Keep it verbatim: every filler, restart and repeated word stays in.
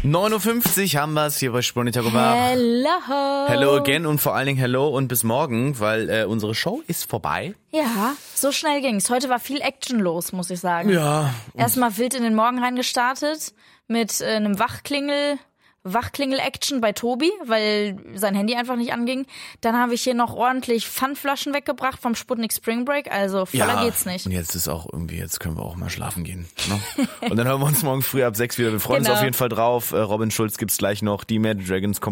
neun Uhr fünfzig haben wir es hier bei Spronitor gemacht. Hello. Hello again und vor allen Dingen hello und bis morgen, weil äh, unsere Show ist vorbei. Ja, so schnell ging's. Heute war viel Action los, muss ich sagen. Ja. Erstmal wild in den Morgen reingestartet mit äh, einem Wachklingel. Wachklingel-Action bei Tobi, weil sein Handy einfach nicht anging. Dann habe ich hier noch ordentlich Pfandflaschen weggebracht vom Sputnik Spring Break, also voller ja, geht's nicht. Und jetzt ist auch irgendwie, jetzt können wir auch mal schlafen gehen. Ne? Und dann hören wir uns morgen früh ab sechs wieder. Wir freuen genau. uns auf jeden Fall drauf. Robin Schulz gibt's gleich noch, die Mad Dragons kommen.